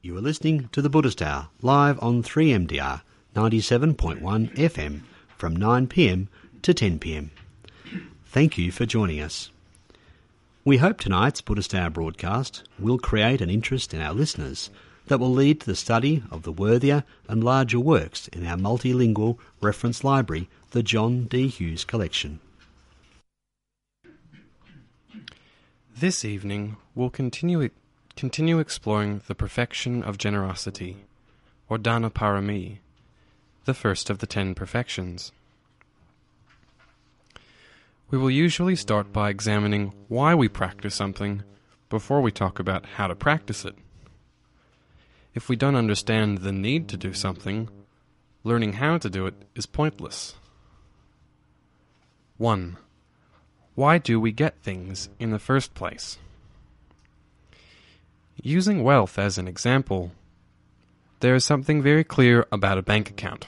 You are listening to the Buddhist Hour, live on 3MDR 97.1 FM from 9pm to 10pm. Thank you for joining us. We hope tonight's Buddhist Hour broadcast will create an interest in our listeners that will lead to the study of the worthier and larger works in our multilingual reference library, the John D. Hughes Collection. This evening we'll continue exploring the perfection of generosity, or Dana-parami, the first of the 10 perfections. We will usually start by examining why we practice something before we talk about how to practice it. If we don't understand the need to do something, learning how to do it is pointless. 1. Why do we get things in the first place? Using wealth as an example, there is something very clear about a bank account.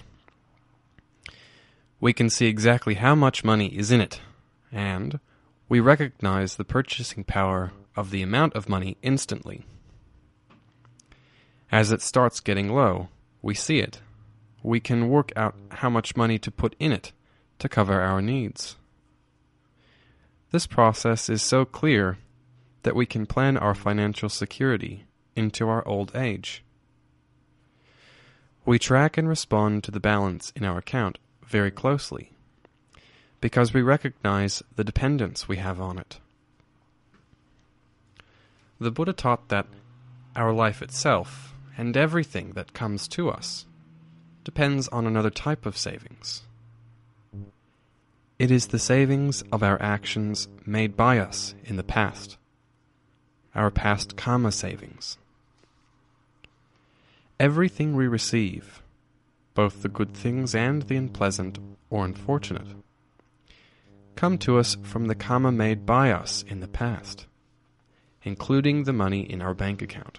We can see exactly how much money is in it, and we recognize the purchasing power of the amount of money instantly. As it starts getting low, we see it. We can work out how much money to put in it to cover our needs. This process is so clear that we can plan our financial security into our old age. We track and respond to the balance in our account very closely, because we recognize the dependence we have on it. The Buddha taught that our life itself, and everything that comes to us, depends on another type of savings. It is the savings of our actions made by us in the past, our past karma savings. Everything we receive, both the good things and the unpleasant or unfortunate, come to us from the karma made by us in the past, including the money in our bank account.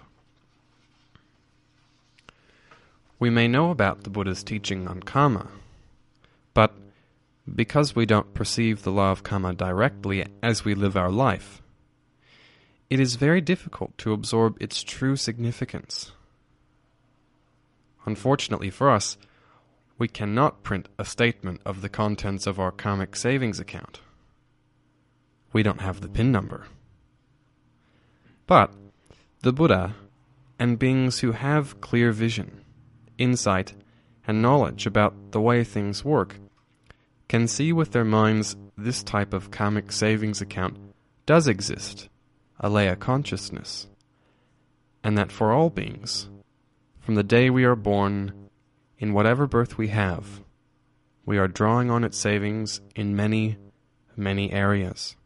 We may know about the Buddha's teaching on karma, but because we don't perceive the law of karma directly as we live our life, it is very difficult to absorb its true significance. Unfortunately for us, we cannot print a statement of the contents of our karmic savings account. We don't have the PIN number. But the Buddha and beings who have clear vision, insight, and knowledge about the way things work can see with their minds this type of karmic savings account does exist, a Alaya consciousness, and that for all beings, from the day we are born, in whatever birth we have, we are drawing on its savings in many, many areas.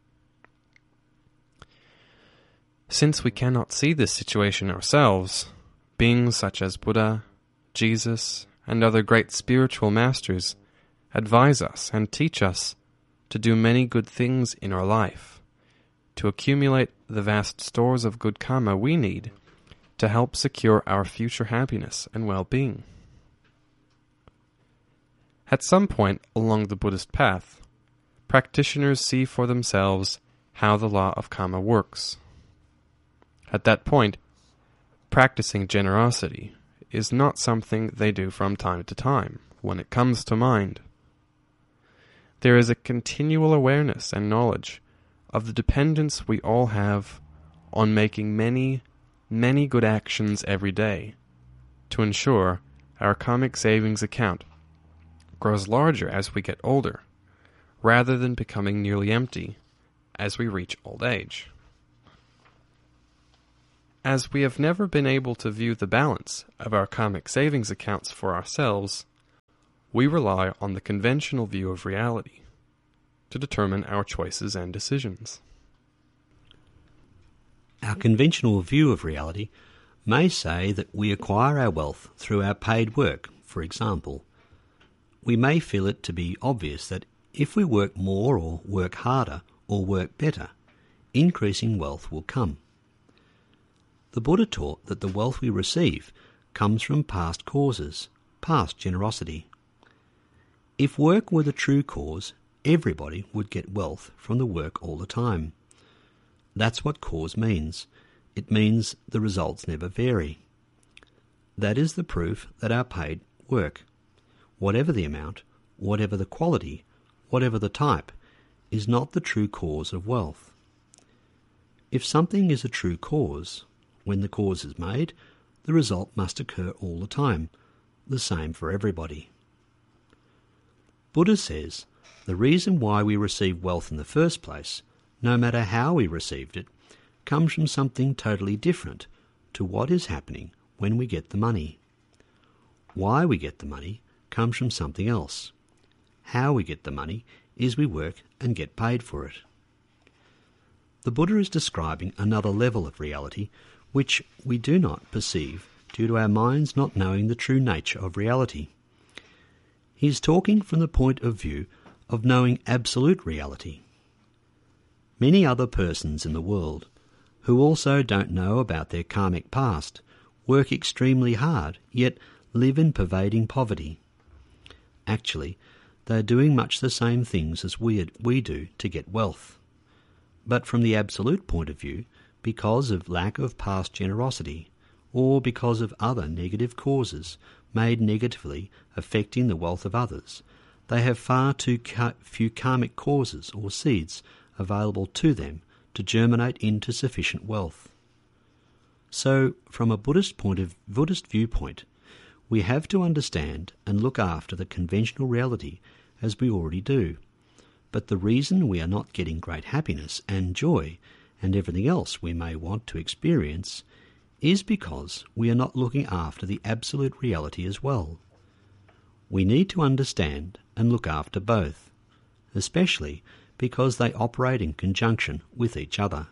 Since we cannot see this situation ourselves, beings such as Buddha, Jesus, and other great spiritual masters advise us and teach us to do many good things in our life, to accumulate the vast stores of good karma we need to help secure our future happiness and well-being. At some point along the Buddhist path, practitioners see for themselves how the law of karma works. At that point, practicing generosity is not something they do from time to time when it comes to mind. There is a continual awareness and knowledge of the dependence we all have on making many, many good actions every day to ensure our karmic savings account grows larger as we get older, rather than becoming nearly empty as we reach old age. As we have never been able to view the balance of our karmic savings accounts for ourselves, we rely on the conventional view of reality to determine our choices and decisions. Our conventional view of reality may say that we acquire our wealth through our paid work, for example. We may feel it to be obvious that if we work more or work harder or work better, increasing wealth will come. The Buddha taught that the wealth we receive comes from past causes, past generosity. If work were the true cause, everybody would get wealth from the work all the time. That's what cause means. It means the results never vary. That is the proof that our paid work, whatever the amount, whatever the quality, whatever the type, is not the true cause of wealth. If something is a true cause, when the cause is made, the result must occur all the time, the same for everybody. Buddha says the reason why we receive wealth in the first place, no matter how we received it, comes from something totally different to what is happening when we get the money. Why we get the money comes from something else. How we get the money is we work and get paid for it. The Buddha is describing another level of reality which we do not perceive due to our minds not knowing the true nature of reality. He is talking from the point of view of knowing absolute reality. Many other persons in the world, who also don't know about their karmic past, work extremely hard, yet live in pervading poverty. Actually, they are doing much the same things as we do to get wealth. But from the absolute point of view, because of lack of past generosity, or because of other negative causes made negatively affecting the wealth of others, they have far too few karmic causes or seeds available to them to germinate into sufficient wealth. So, from a Buddhist viewpoint, we have to understand and look after the conventional reality as we already do. But the reason we are not getting great happiness and joy and everything else we may want to experience is because we are not looking after the absolute reality as well. We need to understand and look after both, especially because they operate in conjunction with each other.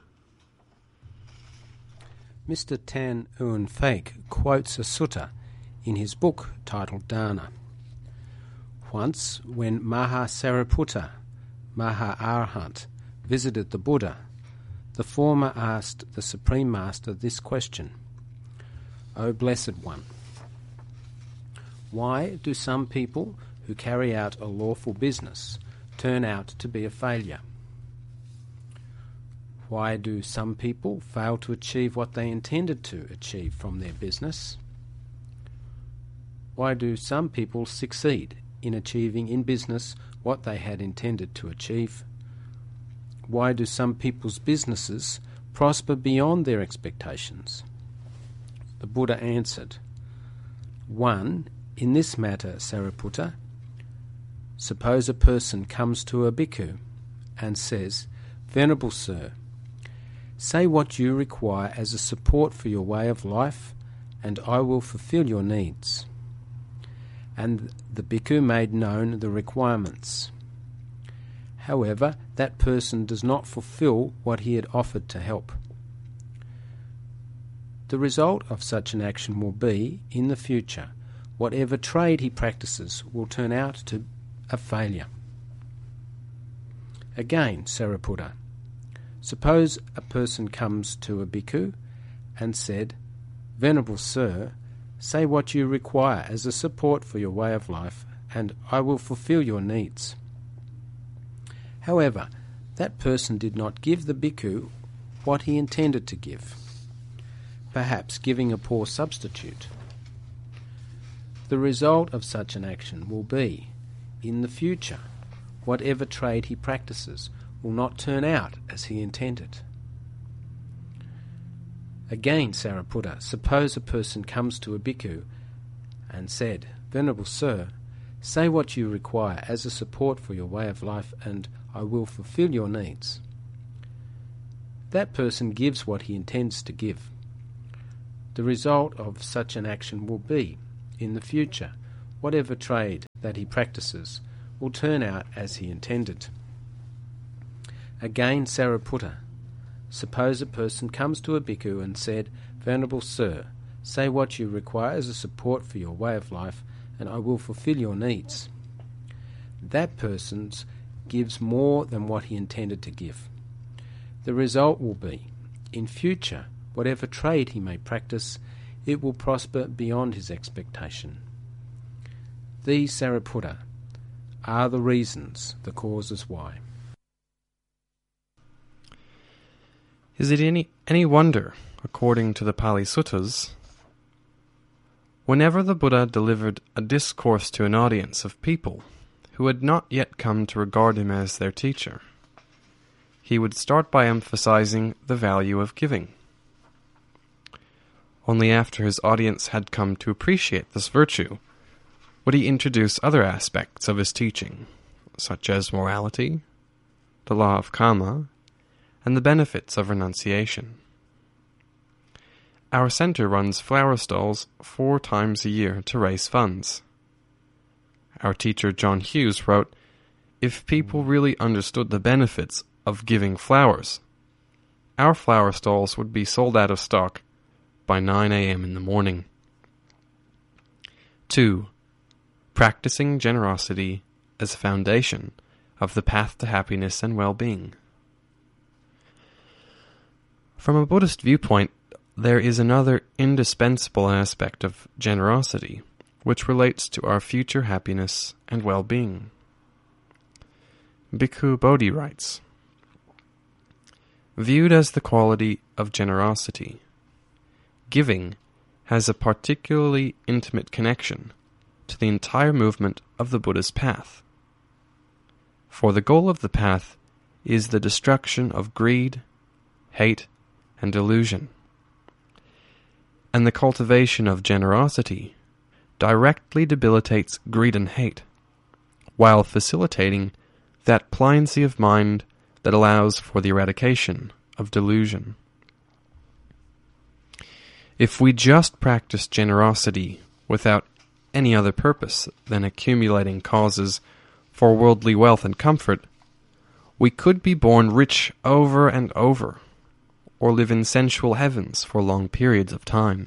Mr. Tan Eun Fake quotes a sutta in his book titled Dana. Once, when Mahasariputta, Maha-Arhat, visited the Buddha, the former asked the Supreme Master this question: O Blessed One, why do some people who carry out a lawful business turn out to be a failure? Why do some people fail to achieve what they intended to achieve from their business? Why do some people succeed in achieving in business what they had intended to achieve? Why do some people's businesses prosper beyond their expectations? The Buddha answered, 1. In this matter, Sariputta, suppose a person comes to a bhikkhu and says, Venerable Sir, say what you require as a support for your way of life, and I will fulfill your needs. And the bhikkhu made known the requirements. However, that person does not fulfill what he had offered to help. The result of such an action will be, in the future, whatever trade he practices will turn out to a failure. Again, Sariputta, suppose a person comes to a bhikkhu and said, Venerable Sir, say what you require as a support for your way of life, and I will fulfill your needs. However, that person did not give the bhikkhu what he intended to give, perhaps giving a poor substitute. The result of such an action will be, in the future, whatever trade he practices will not turn out as he intended. Again, Sariputta, suppose a person comes to a bhikkhu and said, Venerable Sir, say what you require as a support for your way of life, and I will fulfill your needs. That person gives what he intends to give. The result of such an action will be, in the future, whatever trade that he practices will turn out as he intended. Again, Sariputta, suppose a person comes to a bhikkhu and said, Venerable Sir, say what you require as a support for your way of life, and I will fulfill your needs. That person gives more than what he intended to give. The result will be, in future, whatever trade he may practice, it will prosper beyond his expectation. These, Sariputta, are the reasons, the causes why. Is it any wonder, according to the Pali Suttas, Whenever the Buddha delivered a discourse to an audience of people who had not yet come to regard him as their teacher, he would start by emphasizing the value of giving. Only after his audience had come to appreciate this virtue would he introduce other aspects of his teaching, such as morality, the law of karma, and the benefits of renunciation. Our center runs flower stalls 4 times a year to raise funds. Our teacher John Hughes wrote, "If people really understood the benefits of giving flowers, our flower stalls would be sold out of stock by 9 a.m. in the morning." 2. Practicing generosity as a foundation of the path to happiness and well-being. From a Buddhist viewpoint, there is another indispensable aspect of generosity which relates to our future happiness and well-being. Bhikkhu Bodhi writes, "Viewed as the quality of generosity, giving has a particularly intimate connection to the entire movement of the Buddha's path. For the goal of the path is the destruction of greed, hate, and delusion. And the cultivation of generosity directly debilitates greed and hate, while facilitating that pliancy of mind that allows for the eradication of delusion. If we just practice generosity without any other purpose than accumulating causes for worldly wealth and comfort, we could be born rich over and over, or live in sensual heavens for long periods of time.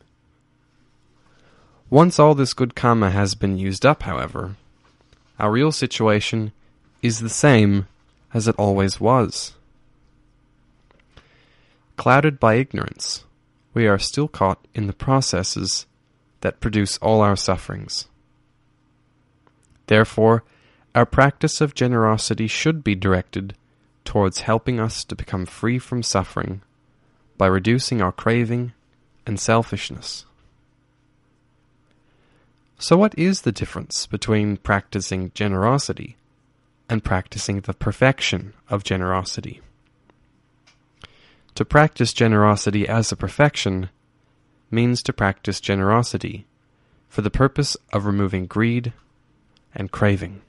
Once all this good karma has been used up, however, our real situation is the same as it always was. Clouded by ignorance, we are still caught in the processes that produce all our sufferings. Therefore, our practice of generosity should be directed towards helping us to become free from suffering by reducing our craving and selfishness. So what is the difference between practicing generosity and practicing the perfection of generosity? To practice generosity as a perfection means to practice generosity for the purpose of removing greed and craving.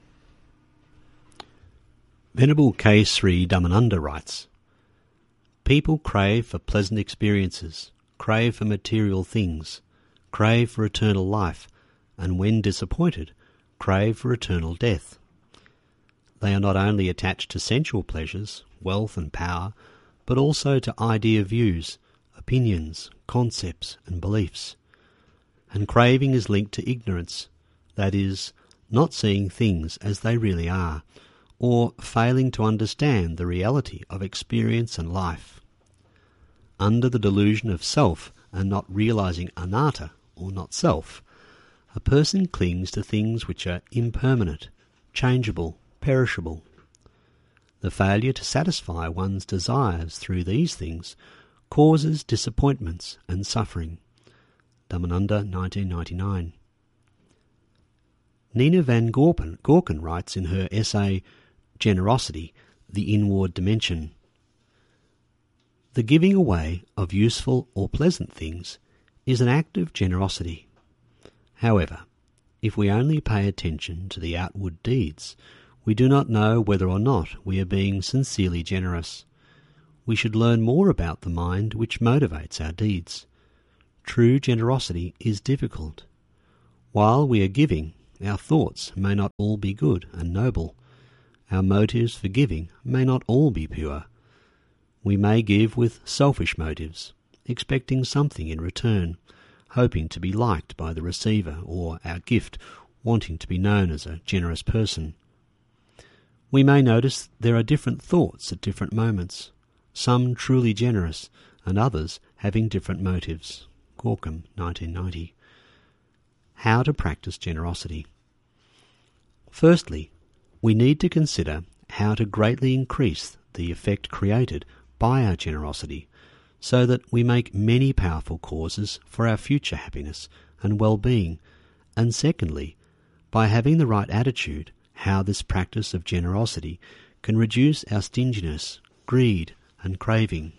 Venerable K. Sri Dhammananda writes, "People crave for pleasant experiences, crave for material things, crave for eternal life, and when disappointed, crave for eternal death. They are not only attached to sensual pleasures, wealth and power, but also to idea views, opinions, concepts and beliefs. And craving is linked to ignorance, that is, not seeing things as they really are, or failing to understand the reality of experience and life. Under the delusion of self and not realizing anatta, or not self, a person clings to things which are impermanent, changeable, perishable. The failure to satisfy one's desires through these things causes disappointments and suffering." Dhammananda, 1999. Nina van Gorken writes in her essay, Generosity, the Inward Dimension, "The giving away of useful or pleasant things is an act of generosity. However, if we only pay attention to the outward deeds, we do not know whether or not we are being sincerely generous. We should learn more about the mind which motivates our deeds. True generosity is difficult. While we are giving, our thoughts may not all be good and noble. Our motives for giving may not all be pure. We may give with selfish motives, expecting something in return, hoping to be liked by the receiver, or our gift wanting to be known as a generous person. We may notice there are different thoughts at different moments, some truly generous and others having different motives." Gorkum, 1990. How to practice generosity. Firstly, we need to consider how to greatly increase the effect created by our generosity, so that we make many powerful causes for our future happiness and well-being, and secondly, by having the right attitude, how this practice of generosity can reduce our stinginess, greed and craving.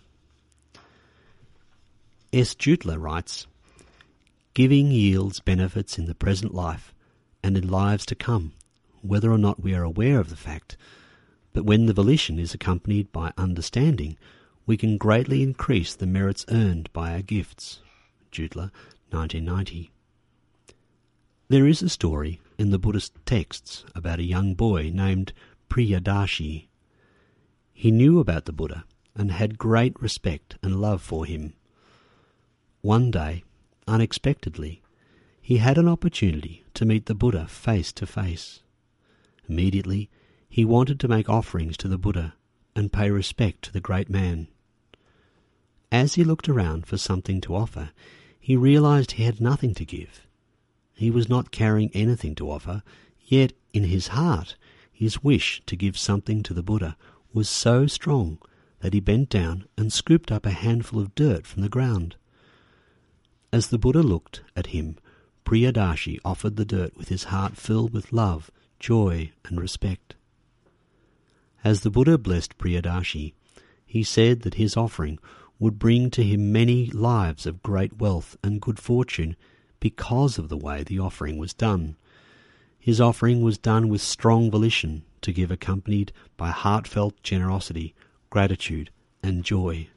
S. Jutla writes, "Giving yields benefits in the present life and in lives to come, whether or not we are aware of the fact, but when the volition is accompanied by understanding, we can greatly increase the merits earned by our gifts." Jutla, 1990. There is a story in the Buddhist texts about a young boy named Priyadashi. He knew about the Buddha and had great respect and love for him. One day, unexpectedly, he had an opportunity to meet the Buddha face to face. Immediately, he wanted to make offerings to the Buddha and pay respect to the great man. As he looked around for something to offer, he realized he had nothing to give. He was not carrying anything to offer, yet in his heart his wish to give something to the Buddha was so strong that he bent down and scooped up a handful of dirt from the ground. As the Buddha looked at him, Priyadashi offered the dirt with his heart filled with love, joy and respect. As the Buddha blessed Priyadashi, he said that his offering would bring to him many lives of great wealth and good fortune because of the way the offering was done. His offering was done with strong volition to give, accompanied by heartfelt generosity, gratitude and joy.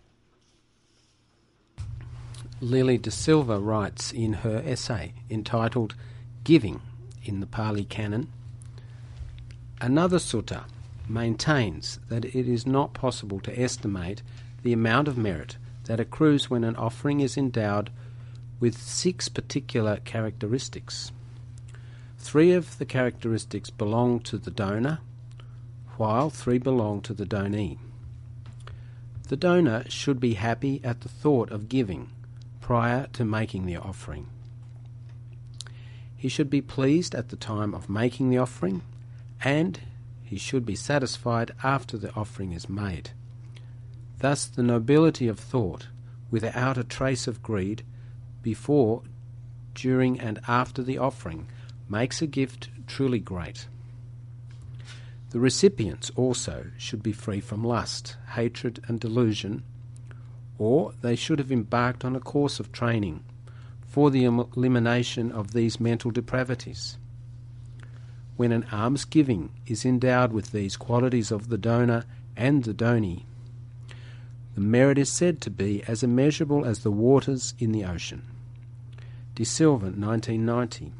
Lily De Silva writes in her essay entitled Giving in the Pali Canon, another sutta maintains that it is not possible to estimate the amount of merit that accrues when an offering is endowed with 6 particular characteristics. 3 of the characteristics belong to the donor, while 3 belong to the donee. The donor should be happy at the thought of giving prior to making the offering. He should be pleased at the time of making the offering, and he should be satisfied after the offering is made. Thus the nobility of thought, without a trace of greed, before, during and after the offering, makes a gift truly great. The recipients also should be free from lust, hatred and delusion, or they should have embarked on a course of training for the elimination of these mental depravities. When an almsgiving is endowed with these qualities of the donor and the donee, the merit is said to be as immeasurable as the waters in the ocean. De Silva, 1990.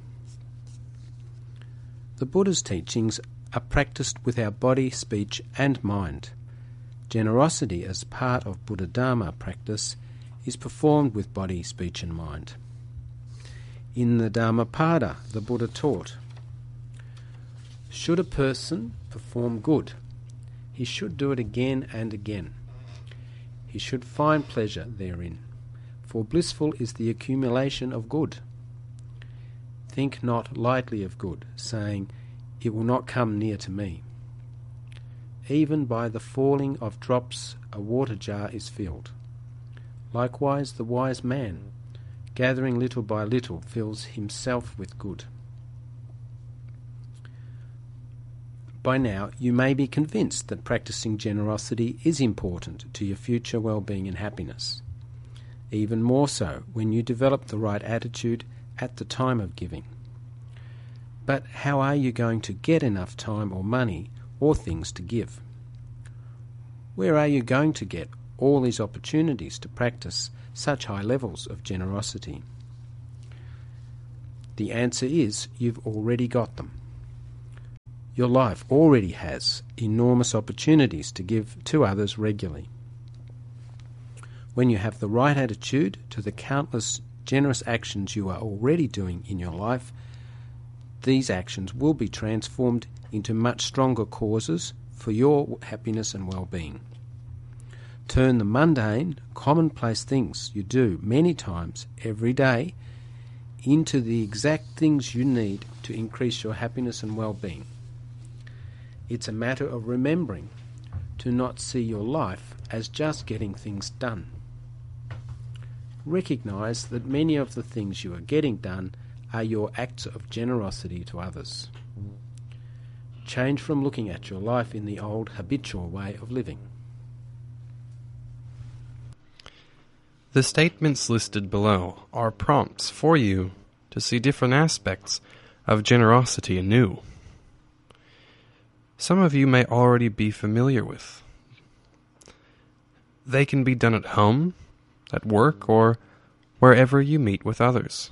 The Buddha's teachings are practiced with our body, speech and mind. Generosity as part of Buddha Dharma practice is performed with body, speech and mind. In the Dhammapada, the Buddha taught, should a person perform good, he should do it again and again. He should find pleasure therein, for blissful is the accumulation of good. Think not lightly of good, saying, it will not come near to me. Even by the falling of drops a water jar is filled. Likewise the wise man, gathering little by little, fills himself with good. By now you may be convinced that practicing generosity is important to your future well-being and happiness. Even more so when you develop the right attitude at the time of giving. But how are you going to get enough time or money or things to give? Where are you going to get all these opportunities to practice such high levels of generosity? The answer is you've already got them. Your life already has enormous opportunities to give to others regularly. When you have the right attitude to the countless generous actions you are already doing in your life, these actions will be transformed into much stronger causes for your happiness and well-being. Turn the mundane, commonplace things you do many times every day into the exact things you need to increase your happiness and well-being. It's a matter of remembering to not see your life as just getting things done. recognise that many of the things you are getting done are your acts of generosity to others. Change from looking at your life in the old habitual way of living. The statements listed below are prompts for you to see different aspects of generosity anew. Some of you may already be familiar with. They can be done at home, at work, or wherever you meet with others.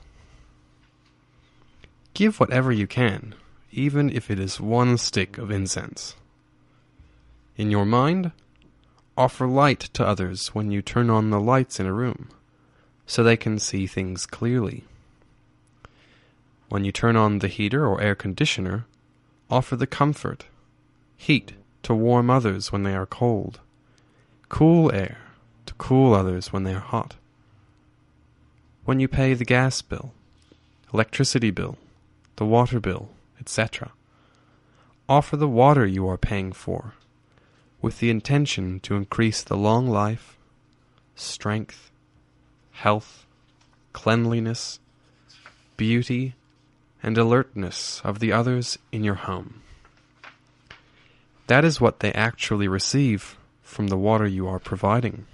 Give whatever you can, even if it is one stick of incense. In your mind, offer light to others when you turn on the lights in a room, so they can see things clearly. When you turn on the heater or air conditioner, offer the comfort, heat to warm others when they are cold, cool air to cool others when they are hot. When you pay the gas bill, electricity bill, the water bill, etc., offer the water you are paying for, with the intention to increase the long life, strength, health, cleanliness, beauty, and alertness of the others in your home. That is what they actually receive from the water you are providing.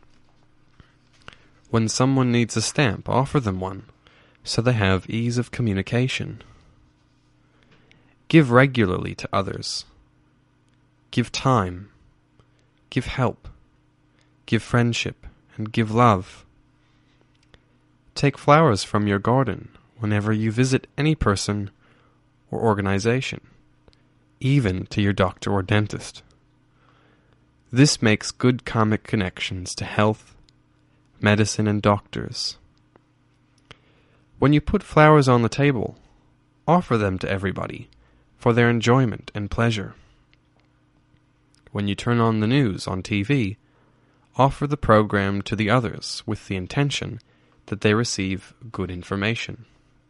When someone needs a stamp, offer them one, so they have ease of communication. Give regularly to others. Give time. Give help. Give friendship, and give love. Take flowers from your garden whenever you visit any person or organization, even to your doctor or dentist. This makes good karmic connections to health, medicine, and doctors. When you put flowers on the table, offer them to everybody for their enjoyment and pleasure. When you turn on the news on TV, offer the program to the others with the intention that they receive good information.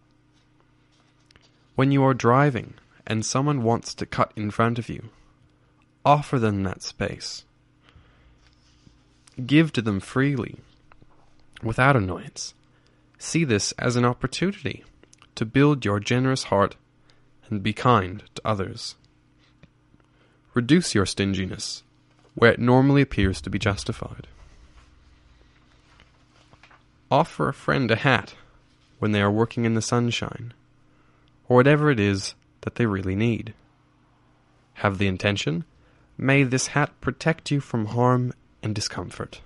When you are driving and someone wants to cut in front of you, offer them that space. Give to them freely, without annoyance. See this as an opportunity to build your generous heart and be kind to others. Reduce your stinginess where it normally appears to be justified. Offer a friend a hat when they are working in the sunshine, or whatever it is that they really need. Have the intention, may this hat protect you from harm and discomfort.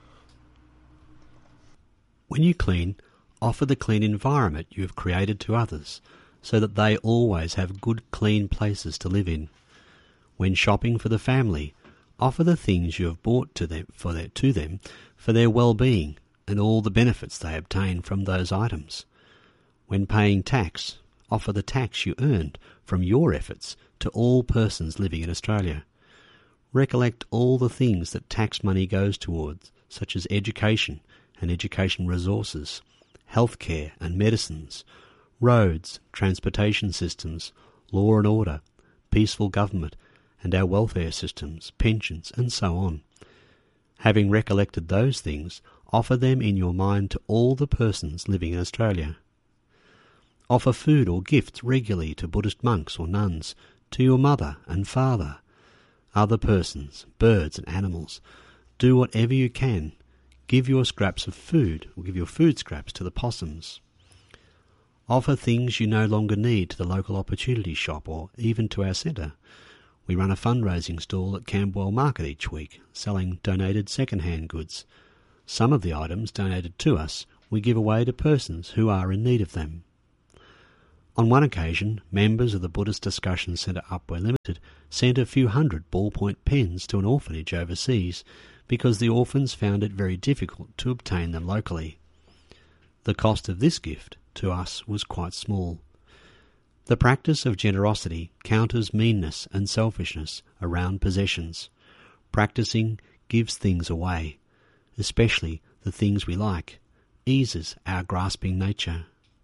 When you clean, offer the clean environment you have created to others, so that they always have good, clean places to live in. When shopping for the family, offer the things you have bought to them for their well-being and all the benefits they obtain from those items. When paying tax, offer the tax you earned from your efforts to all persons living in Australia. Recollect all the things that tax money goes towards, such as education and education resources, healthcare and medicines, roads, transportation systems, law and order, peaceful government, and our welfare systems, pensions, and so on. Having recollected those things, offer them in your mind to all the persons living in Australia. Offer food or gifts regularly to Buddhist monks or nuns, to your mother and father, other persons, birds and animals. Do whatever you can. Give your scraps of food, or give your food scraps to the possums. Offer things you no longer need to the local opportunity shop or even to our centre. We run a fundraising stall at Camberwell Market each week, selling donated second-hand goods. Some of the items donated to us we give away to persons who are in need of them. On one occasion, members of the Buddhist Discussion Centre Upwey Limited sent a few hundred ballpoint pens to an orphanage overseas because the orphans found it very difficult to obtain them locally. The cost of this gift to us was quite small. The practice of generosity counters meanness and selfishness around possessions. Practicing gives things away, especially the things we like, eases our grasping nature.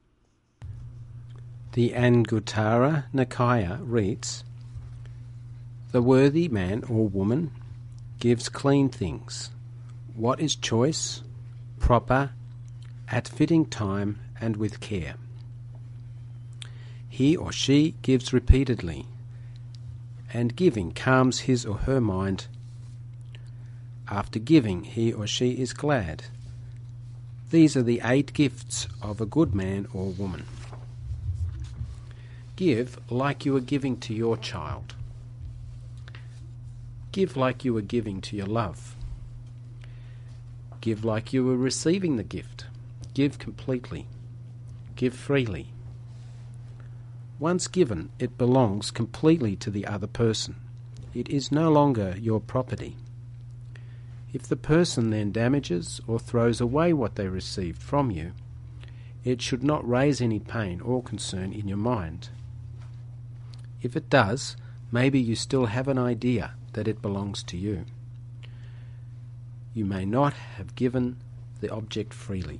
The Anguttara Nikaya reads, "The worthy man or woman gives clean things, what is choice, proper, at fitting time and with care. He or she gives repeatedly, and giving calms his or her mind. After giving, he or she is glad. These are the 8 gifts of a good man or woman. Give like you are giving to your child. Give like you are giving to your love. Give like you are receiving the gift. Give completely. Give freely. Once given, it belongs completely to the other person. It is no longer your property. If the person then damages or throws away what they received from you, it should not raise any pain or concern in your mind. If it does, maybe you still have an idea that it belongs to you. You may not have given the object freely.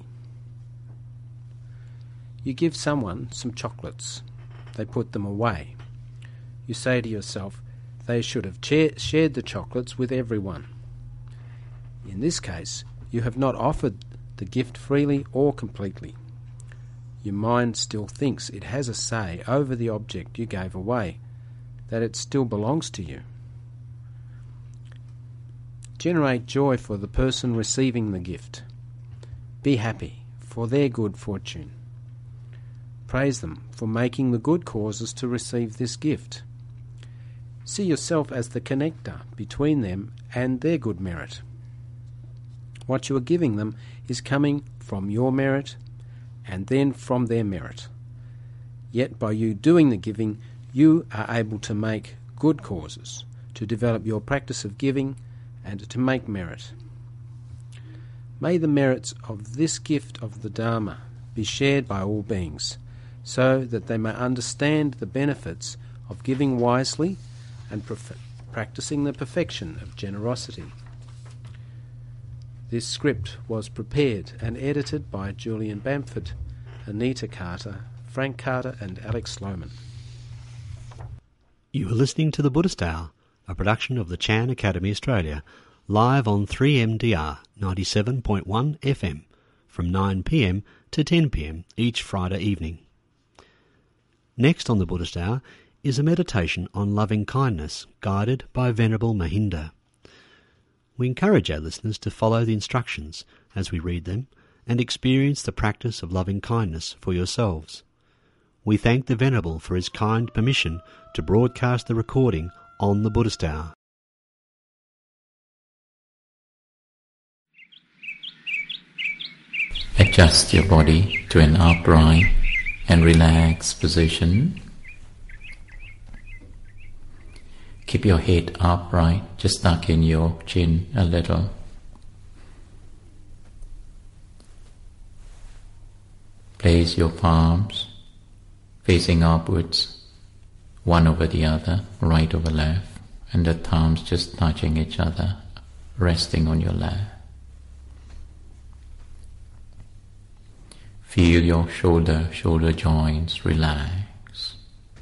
You give someone some chocolates. They put them away. You say to yourself, they should have shared the chocolates with everyone. In this case, you have not offered the gift freely or completely. Your mind still thinks it has a say over the object you gave away, that it still belongs to you. Generate joy for the person receiving the gift. Be happy for their good fortune. Praise them for making the good causes to receive this gift. See yourself as the connector between them and their good merit. What you are giving them is coming from your merit and then from their merit. Yet by you doing the giving, you are able to make good causes, to develop your practice of giving and to make merit. May the merits of this gift of the Dharma be shared by all beings, so that they may understand the benefits of giving wisely and practicing the perfection of generosity. This script was prepared and edited by Julian Bamford, Anita Carter, Frank Carter and Alex Sloman. You are listening to the Buddhist Hour, a production of the Chan Academy Australia, live on 3MDR 97.1 FM from 9 p.m. to 10 p.m. each Friday evening. Next on the Buddhist Hour is a meditation on loving kindness guided by Venerable Mahinda. We encourage our listeners to follow the instructions as we read them and experience the practice of loving kindness for yourselves. We thank the Venerable for his kind permission to broadcast the recording on the Buddhist Hour. Adjust your body to an upright and relaxed position. Keep your head upright, just tuck in your chin a little. Place your palms facing upwards, one over the other, right over left, and the thumbs just touching each other, resting on your lap. Feel your shoulder joints relax.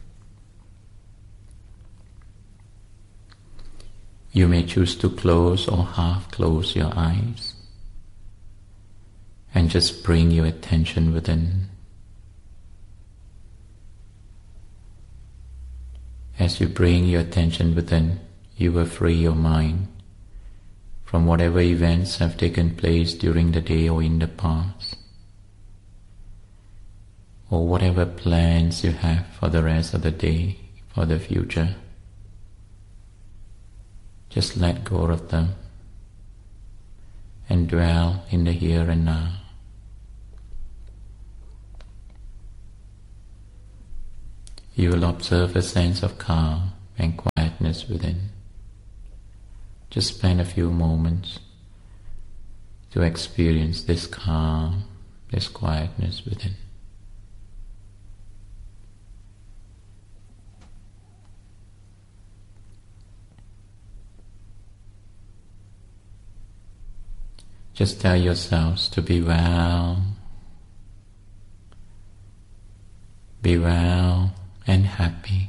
You may choose to close or half close your eyes and just bring your attention within. As you bring your attention within, you will free your mind from whatever events have taken place during the day or in the past, or whatever plans you have for the rest of the day, for the future. Just let go of them and dwell in the here and now. You will observe a sense of calm and quietness within. Just spend a few moments to experience this calm, this quietness within. Just tell yourselves to be well and happy.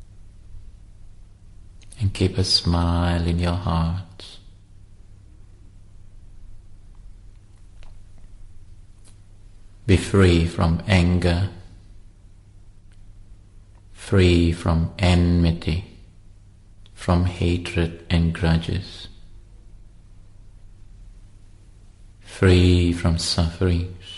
And keep a smile in your heart. Be free from anger, free from enmity, from hatred and grudges, free from sufferings,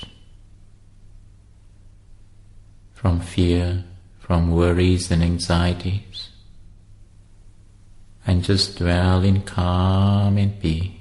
from fear, from worries and anxieties, and just dwell in calm and peace.